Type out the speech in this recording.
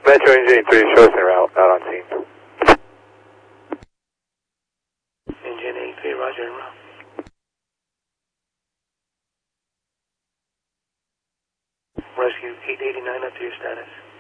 Metro Engine 3, show us en route, out on scene. Engine 83, roger, en route. Rescue 889 up to your status.